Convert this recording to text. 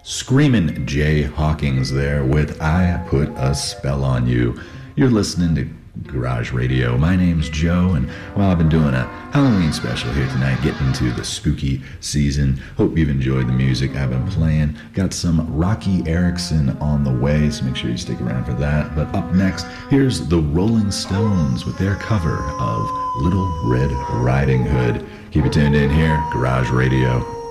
Screamin' Jay Hawkins there with I Put a Spell on You. You're listening to Garage Radio. My name's Joe, and I've been doing a Halloween special here tonight, getting into the spooky season. Hope you've enjoyed the music I've been playing. Got some Rocky Erickson on the way, so make sure you stick around for that. But up next, here's the Rolling Stones with their cover of Little Red Riding Hood. Keep it tuned in here, Garage Radio.